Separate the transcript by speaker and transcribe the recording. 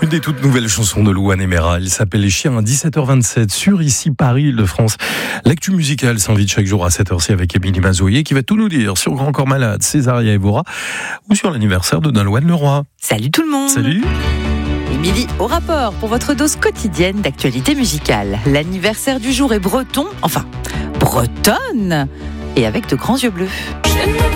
Speaker 1: Une des toutes nouvelles chansons de Louane Emera. Il s'appelle Les Chiens à 17h27 sur ici Paris, Île-de-France. L'actu musicale s'invite chaque jour à 7h ci avec Émilie Mazoyer qui va tout nous dire sur Grand Corps Malade, Césaria Evora ou sur l'anniversaire de Nolwenn Leroy.
Speaker 2: Salut tout le monde.
Speaker 1: Salut.
Speaker 2: Émilie au rapport pour votre dose quotidienne d'actualité musicale. L'anniversaire du jour est breton, enfin bretonne, et avec de grands yeux bleus.